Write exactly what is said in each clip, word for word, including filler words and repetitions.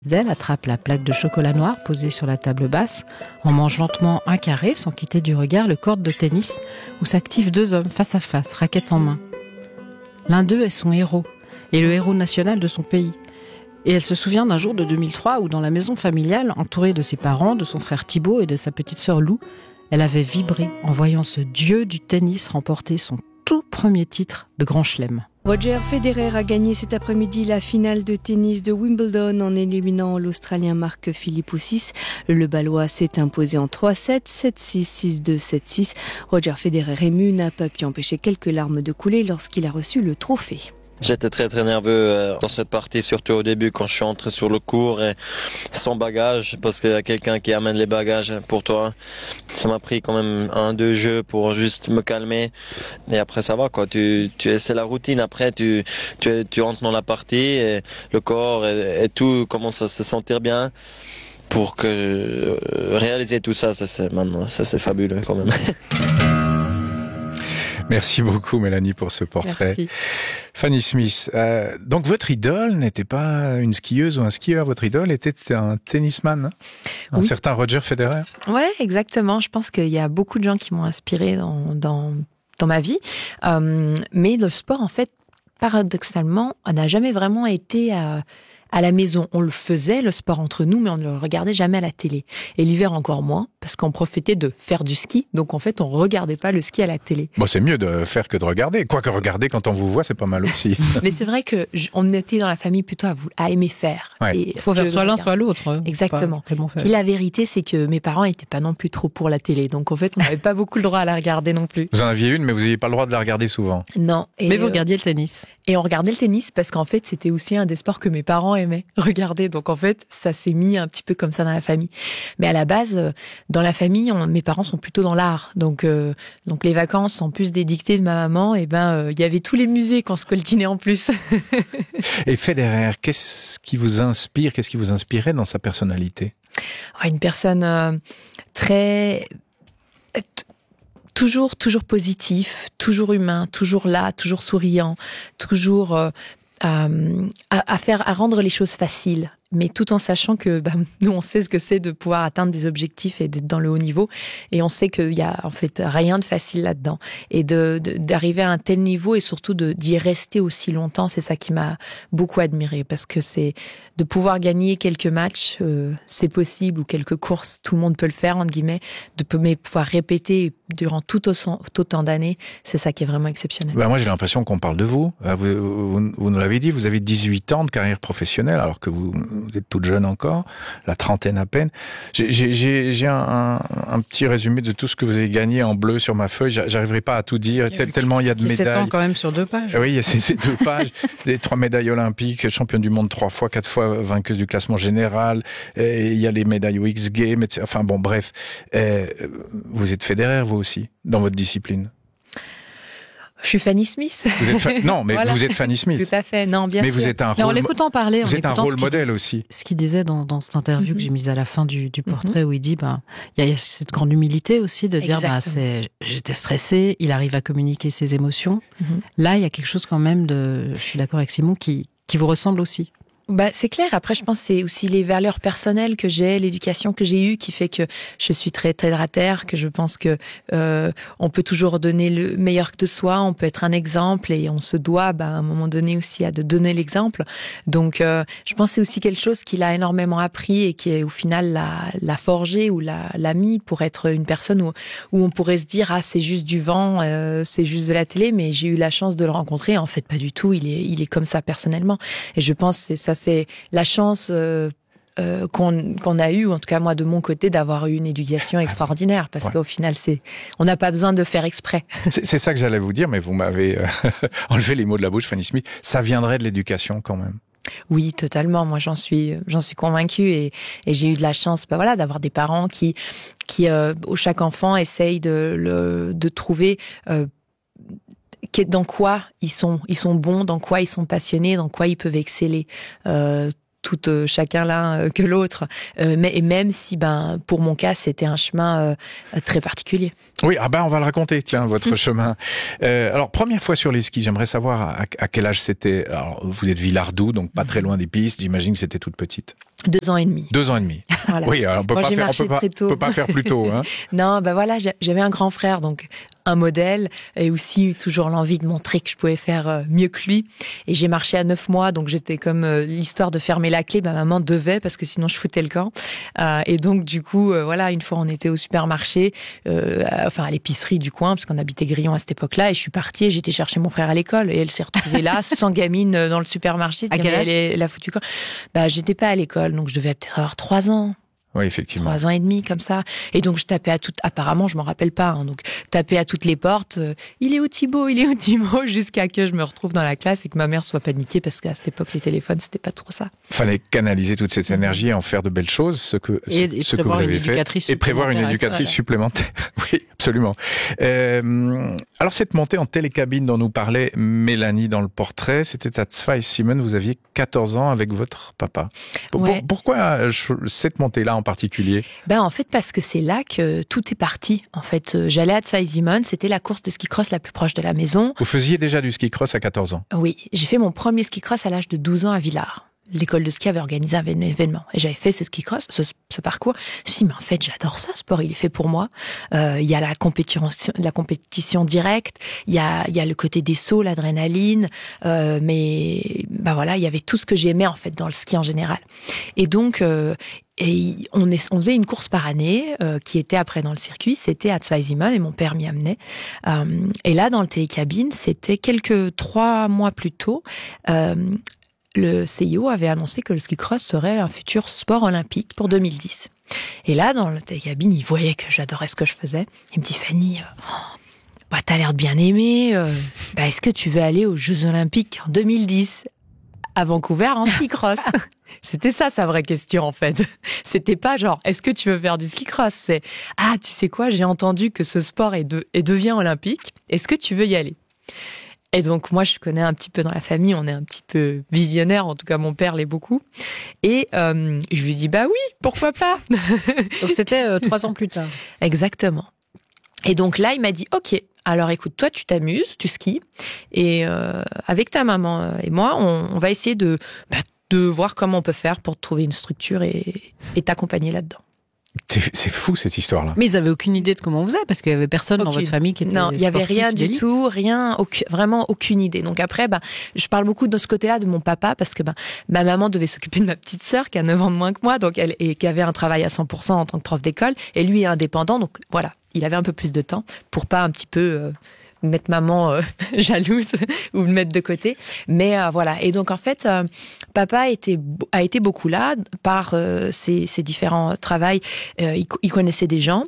Elle attrape la plaque de chocolat noir posée sur la table basse, en mange lentement un carré sans quitter du regard le court de tennis où s'activent deux hommes face à face, raquette en main. L'un d'eux est son héros, et le héros national de son pays. Et elle se souvient d'un jour de deux mille trois où dans la maison familiale, entourée de ses parents, de son frère Thibaut et de sa petite sœur Lou, elle avait vibré en voyant ce dieu du tennis remporter son tout premier titre de Grand Chelem. Roger Federer a gagné cet après-midi la finale de tennis de Wimbledon en éliminant l'Australien Mark Philippoussis. Le Balois s'est imposé en trois sept, sept six, six deux, sept six. Roger Federer ému n'a pas pu empêcher quelques larmes de couler lorsqu'il a reçu le trophée. J'étais très très nerveux dans cette partie, surtout au début quand je suis entré sur le court et sans bagage, parce qu'il y a quelqu'un qui amène les bagages pour toi. Ça m'a pris quand même un, deux jeux pour juste me calmer. Et après ça va quoi, tu, tu, c'est la routine. Après tu, tu, tu rentres dans la partie et le corps et, et tout commence à se sentir bien. Pour que euh, réaliser tout ça, ça c'est, maintenant, ça c'est fabuleux quand même. Merci beaucoup Mélanie pour ce portrait. Merci. Fanny Smith, euh, donc votre idole n'était pas une skieuse ou un skieur, votre idole était un tennisman, hein, un oui. certain Roger Federer. Ouais, exactement. Je pense qu'il y a beaucoup de gens qui m'ont inspiré dans dans dans ma vie, euh, mais le sport en fait, paradoxalement, n'a jamais vraiment été à à la maison. On le faisait, le sport entre nous, mais on ne le regardait jamais à la télé. Et l'hiver encore moins, parce qu'on profitait de faire du ski. Donc en fait, on regardait pas le ski à la télé. Bon, c'est mieux de faire que de regarder. Quoique regarder quand on vous voit, c'est pas mal aussi. Mais c'est vrai que j- on était dans la famille plutôt à, à aimer faire. Ouais. Il faut faire soit l'un, soit l'autre. Exactement. Et la vérité, c'est que mes parents étaient pas non plus trop pour la télé. Donc en fait, on n'avait pas beaucoup le droit à la regarder non plus. Vous en aviez une, mais vous n'aviez pas le droit de la regarder souvent. Non. Et Mais vous euh, regardiez le tennis. Et on regardait le tennis parce qu'en fait, c'était aussi un des sports que mes parents aimaient regarder. Donc en fait, ça s'est mis un petit peu comme ça dans la famille. Mais à la base, dans la famille, on, mes parents sont plutôt dans l'art. Donc euh, donc les vacances, en plus des dictées de ma maman, et ben il euh, y avait tous les musées qu'on se coltinait en plus. Et Federer, qu'est-ce qui vous inspire, qu'est-ce qui vous inspirait dans sa personnalité ? Une personne euh, très toujours toujours positif, toujours humain, toujours là, toujours souriant, toujours euh, euh, à, à faire à rendre les choses faciles, mais tout en sachant que bah, nous on sait ce que c'est de pouvoir atteindre des objectifs et d'être dans le haut niveau, et on sait qu'il y a en fait rien de facile là-dedans, et de, de d'arriver à un tel niveau et surtout de d'y rester aussi longtemps, c'est ça qui m'a beaucoup admiré, parce que c'est de pouvoir gagner quelques matchs, euh, c'est possible, ou quelques courses, tout le monde peut le faire entre guillemets, de mais pouvoir répéter durant tout autant d'années, c'est ça qui est vraiment exceptionnel. Ben moi j'ai l'impression qu'on parle de vous. Vous, vous, vous nous l'avez dit, vous avez dix-huit ans de carrière professionnelle alors que vous, vous êtes toute jeune encore, la trentaine à peine. J'ai, j'ai, j'ai un, un, un petit résumé de tout ce que vous avez gagné en bleu sur ma feuille. J'arriverai pas à tout dire, tel, tellement il y a de médailles. sept ans quand même sur deux pages. Oui, il y a ces, ces deux pages, des trois médailles olympiques, championne du monde trois fois, quatre fois vainqueuse du classement général. Et il y a les médailles aux X Games, et cetera. Enfin bon, bref. Et vous êtes Federer, vous aussi, dans votre discipline. Je suis Fanny Smith. Vous êtes fa... Non, mais voilà. vous êtes Fanny Smith. Tout à fait. Non, bien mais sûr. vous êtes un Mais rôle... en l'écoutant parler, vous en êtes un rôle modèle dit, aussi. Ce qu'il disait dans, dans cette interview mm-hmm. que j'ai mise à la fin du, du portrait, mm-hmm. où il dit, ben, il y a cette grande humilité aussi de dire, bah, c'est, j'étais stressé, il arrive à communiquer ses émotions. Mm-hmm. Là, il y a quelque chose quand même de, je suis d'accord avec Simon, qui, qui vous ressemble aussi. Bah, c'est clair. Après, je pense que c'est aussi les valeurs personnelles que j'ai, l'éducation que j'ai eue qui fait que je suis très, très terre à terre, que je pense que, euh, on peut toujours donner le meilleur de soi, on peut être un exemple, et on se doit, bah, à un moment donné aussi à de donner l'exemple. Donc, euh, je pense que c'est aussi quelque chose qu'il a énormément appris et qui, au final, l'a, l'a forgé ou l'a, l'a mis pour être une personne où, où on pourrait se dire, ah, c'est juste du vent, euh, c'est juste de la télé, mais j'ai eu la chance de le rencontrer. En fait, pas du tout. Il est, il est comme ça personnellement. Et je pense que c'est ça, c'est la chance euh, euh, qu'on, qu'on a eu, en tout cas moi de mon côté, d'avoir eu une éducation extraordinaire, parce ouais. qu'au final, c'est, on n'a pas besoin de faire exprès. C'est, c'est ça que j'allais vous dire, mais vous m'avez euh, enlevé les mots de la bouche, Fanny Smith. Ça viendrait de l'éducation quand même. Oui, totalement. Moi, j'en suis, j'en suis convaincue, et, et j'ai eu de la chance, bah voilà, d'avoir des parents qui, qui, euh, chaque enfant essaye de, le, de trouver. Euh, dans quoi ils sont, ils sont bons, dans quoi ils sont passionnés, dans quoi ils peuvent exceller. Euh, tout euh, chacun l'un euh, que l'autre. Euh, mais et même si, ben, pour mon cas, c'était un chemin euh, très particulier. Oui, ah ben on va le raconter, tiens, votre mmh. chemin. Euh, alors, première fois sur les skis, j'aimerais savoir à, à quel âge c'était. Alors, vous êtes Villardou, donc pas mmh. très loin des pistes. J'imagine que c'était toute petite. Deux ans et demi. Deux ans et demi. Voilà. Oui, alors on peut Moi, pas j'ai faire, marché on peut pas, très tôt. On peut pas faire plus tôt. Hein. Non, ben voilà, j'avais un grand frère, donc un modèle, et aussi toujours l'envie de montrer que je pouvais faire mieux que lui. Et j'ai marché à neuf mois, donc j'étais comme euh, l'histoire de fermer la clé. Ma maman devait, parce que sinon je foutais le camp. Euh, et donc du coup, euh, voilà, une fois on était au supermarché, euh, enfin à l'épicerie du coin, parce qu'on habitait Grillon à cette époque-là, et je suis partie, et j'étais chercher mon frère à l'école, et elle s'est retrouvée là, sans gamine, dans le supermarché. À quel âge ? Elle, elle a foutu quoi ? Bah, j'étais pas à l'école, donc je devais peut-être avoir trois ans. Oui, effectivement. Trois ans et demi, comme ça. Et donc, je tapais à toutes, apparemment, je m'en rappelle pas, hein, donc, tapais à toutes les portes, euh, il est où Thibaut, il est où Thibaut, jusqu'à que je me retrouve dans la classe et que ma mère soit paniquée, parce qu'à cette époque, les téléphones, c'était pas trop ça. Fallait canaliser toute cette énergie et en faire de belles choses, ce que, et, ce, et ce que vous avez fait. Et prévoir une éducatrice voilà. supplémentaire. Oui, absolument. Euh, alors, cette montée en télécabine dont nous parlait Mélanie dans le portrait, c'était à Zweisimmen, vous aviez quatorze ans avec votre papa. Ouais. Pourquoi cette montée-là en particulier ? Ben en fait parce que c'est là que tout est parti. En fait, j'allais à Zweisimmen, c'était la course de ski cross la plus proche de la maison. Vous faisiez déjà du ski cross à quatorze ans ? Oui, j'ai fait mon premier ski cross à l'âge de douze ans à Villars. L'école de ski avait organisé un événement et j'avais fait ce ski cross, ce, ce parcours. Je me suis dit, mais en fait, j'adore ça, ce sport, il est fait pour moi. Euh, il y a la compétition, la compétition directe, il y a, il y a le côté des sauts, l'adrénaline, euh, mais bah voilà, il y avait tout ce que j'aimais en fait dans le ski en général. Et donc, euh, et on, est, on faisait une course par année euh, qui était après dans le circuit, c'était à Zweisimmen et mon père m'y amenait. Euh, et là, dans le télécabine, c'était quelques trois mois plus tôt. Euh, Le C I O avait annoncé que le ski cross serait un futur sport olympique pour deux mille dix. Et là, dans le télécabine, il voyait que j'adorais ce que je faisais. Il me dit, Fanny, euh, bah, t'as l'air de bien aimer. Euh, bah, est-ce que tu veux aller aux Jeux Olympiques en deux mille dix à Vancouver en ski cross? C'était ça sa vraie question en fait. C'était pas genre, est-ce que tu veux faire du ski cross? C'est, ah, tu sais quoi, j'ai entendu que ce sport est de, et devient olympique. Est-ce que tu veux y aller? Et donc, moi, je connais un petit peu dans la famille, on est un petit peu visionnaire, en tout cas, mon père l'est beaucoup. Et euh, je lui dis, bah oui, pourquoi pas? Donc, c'était euh, trois ans plus tard. Exactement. Et donc là, il m'a dit, ok, alors écoute, toi, tu t'amuses, tu skis, et euh, avec ta maman et moi, on, on va essayer de, bah, de voir comment on peut faire pour trouver une structure et, et t'accompagner là-dedans. C'est fou cette histoire-là. Mais ils avaient aucune idée de comment on faisait parce qu'il y avait personne aucune. Dans votre famille qui était non, il y avait rien d'élite. Du tout, rien, aucun, vraiment aucune idée. Donc après, ben, je parle beaucoup de ce côté-là de mon papa parce que ben, ma maman devait s'occuper de ma petite sœur qui a neuf ans de moins que moi, donc elle et qui avait un travail à cent pour cent en tant que prof d'école, et lui est indépendant, donc voilà, il avait un peu plus de temps pour pas un petit peu euh, mettre maman euh, jalouse ou le mettre de côté. Mais euh, voilà. Et donc en fait, euh, papa était, a été beaucoup là par euh, ses, ses différents travails. Euh, il, il connaissait des gens.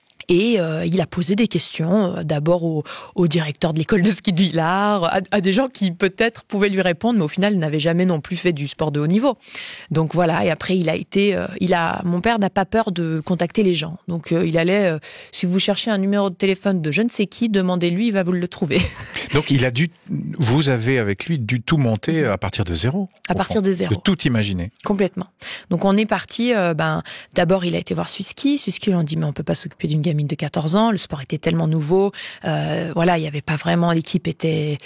Et euh, il a posé des questions, euh, d'abord au, au directeur de l'école de ski de Villars, à, à des gens qui peut-être pouvaient lui répondre, mais au final n'avaient jamais non plus fait du sport de haut niveau. Donc voilà, et après il a été, euh, il a, mon père n'a pas peur de contacter les gens. Donc euh, il allait, euh, si vous cherchez un numéro de téléphone de je ne sais qui, demandez-lui, il va vous le trouver. Donc il a dû, vous avez avec lui dû tout monter à partir de zéro. À partir de zéro. De tout imaginer. Complètement. Donc on est parti, euh, ben d'abord il a été voir Suski, Suski lui a dit mais on peut pas s'occuper d'une gamine de quatorze ans, le sport était tellement nouveau, euh, voilà, il y avait pas vraiment, l'équipe était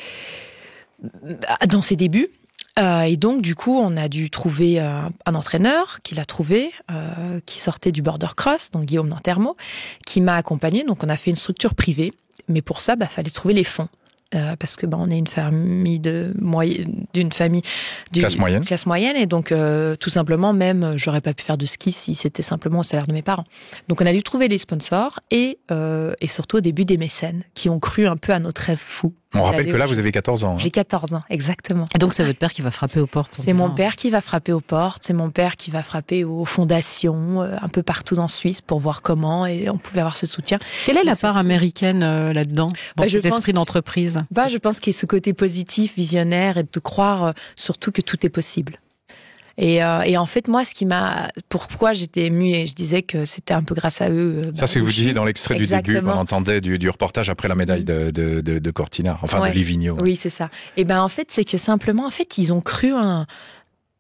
dans ses débuts. Euh, et donc, du coup, on a dû trouver un, un entraîneur qui l'a trouvé, euh, qui sortait du border cross, donc Guillaume Nantermo, qui m'a accompagné. Donc, on a fait une structure privée, mais pour ça, bah, fallait trouver les fonds. Euh, parce que bah, on est une famille de moyenne, d'une famille d'une classe moyenne, classe moyenne, et donc euh, tout simplement, même j'aurais pas pu faire de ski si c'était simplement au salaire de mes parents. Donc on a dû trouver des sponsors et euh, et surtout au début des mécènes qui ont cru un peu à notre rêve fou. On rappelle que là vous avez quatorze ans. Hein. J'ai quatorze ans, exactement. Et donc c'est votre père qui va frapper aux portes. C'est mon père qui va frapper aux portes, c'est mon père qui va frapper aux fondations, euh, un peu partout dans Suisse pour voir comment et on pouvait avoir ce soutien. Quelle est la part américaine euh, là-dedans, dans bah, cet esprit d'entreprise? Bah, je pense qu'il y a ce côté positif, visionnaire, et de croire euh, surtout que tout est possible. Et, euh, et en fait, moi, ce qui m'a, pourquoi j'étais émue et je disais que c'était un peu grâce à eux. Euh, Ça, c'est ce que vous disiez dans l'extrait du début, qu'on entendait du, du reportage après la médaille de, de, de, de Cortina, enfin ouais. de Livigno. Oui, c'est ça. Et ben en fait, c'est que simplement, en fait, ils ont cru un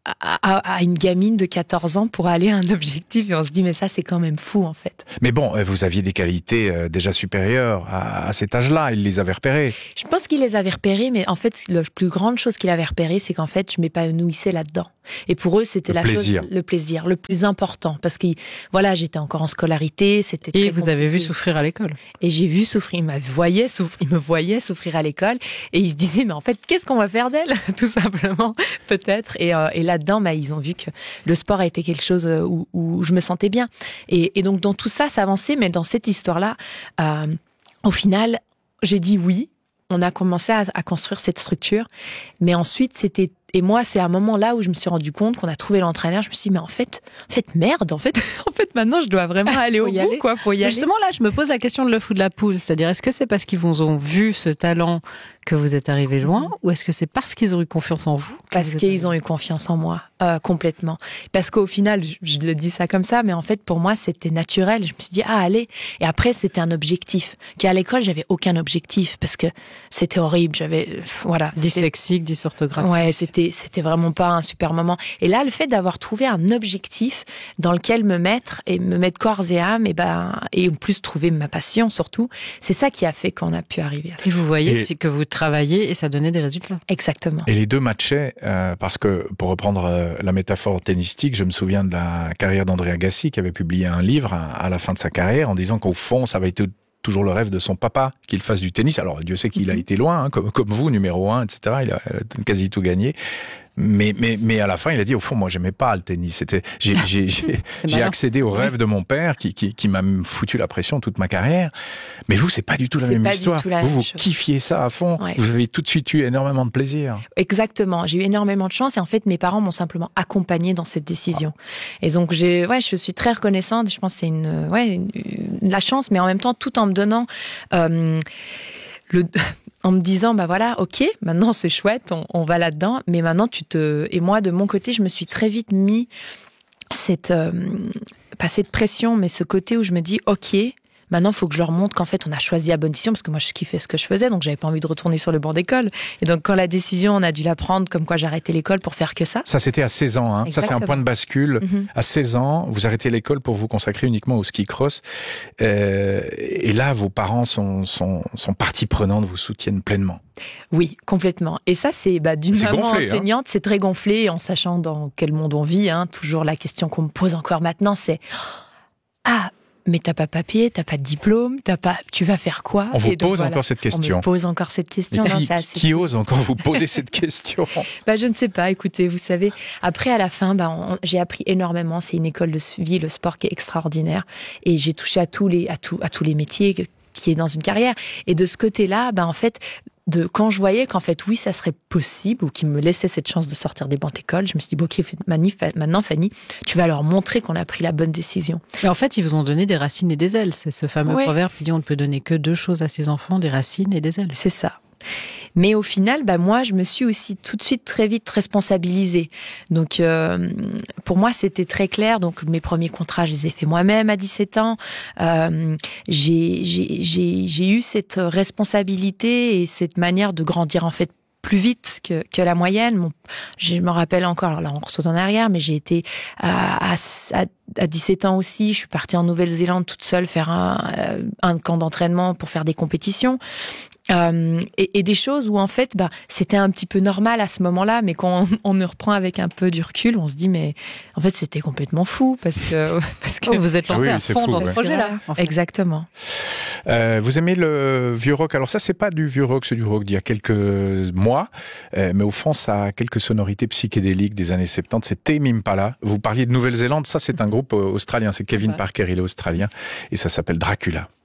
à, à une gamine de quatorze ans pour aller à un objectif et on se dit mais ça c'est quand même fou en fait. Mais bon, vous aviez des qualités déjà supérieures à, à cet âge-là, il les avait repérées. Je pense qu'il les avait repérées, mais en fait la plus grande chose qu'il avait repérée, c'est qu'en fait je m'épanouissais là-dedans. Et pour eux, c'était la plaisir. chose, le plaisir, le plus important, parce que voilà, j'étais encore en scolarité, c'était. Et très vous compliqué. avez vu souffrir à l'école. Et j'ai vu souffrir, il me voyait souffrir, il me voyait souffrir à l'école, et il se disait mais en fait qu'est-ce qu'on va faire d'elle, tout simplement, peut-être. Et, euh, et là-dedans, bah, ils ont vu que le sport a été quelque chose où, où je me sentais bien. Et, et donc dans tout ça, ça avançait, mais dans cette histoire-là, euh, au final, j'ai dit oui. On a commencé à, à construire cette structure, mais ensuite c'était et moi c'est à un moment là où je me suis rendu compte qu'on a trouvé l'entraîneur. Je me suis dit mais en fait, en fait merde, en fait, en fait maintenant je dois vraiment aller au bout, aller. quoi, faut y aller. Justement là, je me pose la question de l'œuf ou de la poule, c'est-à-dire est-ce que c'est parce qu'ils vous ont vu ce talent que vous êtes arrivé loin, mmh. ou est-ce que c'est parce qu'ils ont eu confiance en vous? Parce qu'ils ont eu confiance en moi, euh, complètement. Parce qu'au final, je, je le dis ça comme ça, mais en fait pour moi c'était naturel. Je me suis dit ah allez. Et après c'était un objectif. Qu'à l'école j'avais aucun objectif parce que c'était horrible. J'avais voilà. Dyslexique, dysorthographe. Ouais, c'était c'était vraiment pas un super moment. Et là, le fait d'avoir trouvé un objectif dans lequel me mettre et me mettre corps et âme, et ben et en plus trouver ma passion surtout, c'est ça qui a fait qu'on a pu arriver. À et vous voyez, et... c'est que vous travaillez et ça donnait des résultats. Exactement. Et les deux matchaient euh, parce que pour reprendre euh, la métaphore tennistique, je me souviens de la carrière d'André Agassi qui avait publié un livre à, à la fin de sa carrière en disant qu'au fond, ça avait été toujours le rêve de son papa qu'il fasse du tennis. Alors Dieu sait qu'il mm-hmm. a été loin, hein, comme, comme vous, numéro un, et cetera. Il a quasi tout gagné. Mais, mais, mais à la fin, il a dit, au fond, moi, j'aimais pas le tennis. C'était, j'ai, j'ai, j'ai, j'ai accédé au rêve de mon père qui, qui, qui m'a foutu la pression toute ma carrière. Mais vous, c'est pas du tout la c'est même pas histoire. Du tout la vous, même vous chose. kiffiez ça à fond. Ouais. Vous avez tout de suite eu énormément de plaisir. Exactement. J'ai eu énormément de chance et en fait, mes parents m'ont simplement accompagnée dans cette décision. Ah. Et donc, j'ai, ouais, je suis très reconnaissante. Je pense que c'est une, ouais, une, une, la chance, mais en même temps, tout en me donnant, euh, le, en me disant, bah voilà, ok, maintenant c'est chouette, on, on va là-dedans, mais maintenant tu te... Et moi, de mon côté, je me suis très vite mis cette... Euh, pas cette pression, mais ce côté où je me dis, ok, maintenant, il faut que je leur montre qu'en fait, on a choisi la bonne décision, parce que moi, je kiffais ce que je faisais, donc j'avais pas envie de retourner sur le banc d'école. Et donc, quand la décision, on a dû la prendre, comme quoi j'arrêtais l'école pour faire que ça. Ça, c'était à seize ans, hein. Ça, c'est un point de bascule. Mm-hmm. À seize ans, vous arrêtez l'école pour vous consacrer uniquement au ski cross. Euh, et là, vos parents sont, sont, sont partie prenante, vous soutiennent pleinement. Oui, complètement. Et ça, c'est bah, d'une c'est maman gonflé, enseignante, hein. C'est très gonflé, en sachant dans quel monde on vit. Hein. Toujours la question qu'on me pose encore maintenant, c'est « Ah, mais t'as pas papier, t'as pas de diplôme, t'as pas, tu vas faire quoi ?» On vous et donc, pose voilà, encore cette question. On me pose encore cette question. Mais non, qui, c'est assez... qui ose encore vous poser cette question? Bah, je ne sais pas. Écoutez, vous savez, après, à la fin, bah, on, j'ai appris énormément. C'est une école de vie, le sport qui est extraordinaire. Et j'ai touché à tous les, à tout, à tous les métiers qui est dans une carrière. Et de ce côté-là, bah, en fait, de, quand je voyais qu'en fait, oui, ça serait possible, ou qu'ils me laissaient cette chance de sortir des bancs d'école, je me suis dit, bon, ok, maintenant, Fanny, tu vas leur montrer qu'on a pris la bonne décision. Et en fait, ils vous ont donné des racines et des ailes. C'est ce fameux ouais. proverbe qui dit, on ne peut donner que deux choses à ses enfants, des racines et des ailes. C'est ça. Mais au final, bah moi, je me suis aussi tout de suite très vite responsabilisée. Donc, euh, pour moi, c'était très clair. Donc, mes premiers contrats, je les ai faits moi-même à dix-sept ans. Euh, j'ai, j'ai, j'ai, j'ai eu cette responsabilité et cette manière de grandir, en fait, plus vite que, que la moyenne. Bon, je me rappelle encore, alors là, on ressaute en arrière, mais j'ai été à, à, à dix-sept ans aussi. Je suis partie en Nouvelle-Zélande toute seule faire un, un camp d'entraînement pour faire des compétitions. Euh, et, et des choses où en fait bah, c'était un petit peu normal à ce moment-là, mais quand on, on ne reprend avec un peu du recul, on se dit mais en fait c'était complètement fou parce que, parce que... Oh, vous êtes lancé oui, à fond fou, dans ouais. ce projet-là. En fait. Exactement. Euh, vous aimez le vieux rock? Alors ça c'est pas du vieux rock, c'est du rock d'il y a quelques mois, euh, mais au fond ça a quelques sonorités psychédéliques des années soixante-dix. C'est Tame Impala. Vous parliez de Nouvelle-Zélande, ça c'est un groupe australien, c'est Kevin Parker, il est australien et ça s'appelle Dracula.